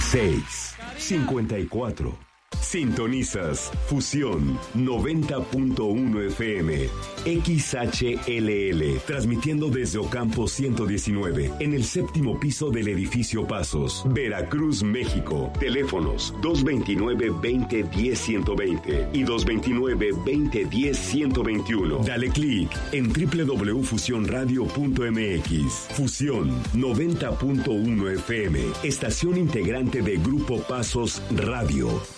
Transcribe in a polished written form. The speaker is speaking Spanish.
654. Sintonizas Fusión 90.1 FM XHLL, transmitiendo desde Ocampo 119 en el séptimo piso del edificio Pasos, Veracruz, México. Teléfonos 229-2010-120 y 229-2010-121. Dale clic en www.fusionradio.mx. Fusión 90.1 FM, estación integrante de Grupo Pasos Radio.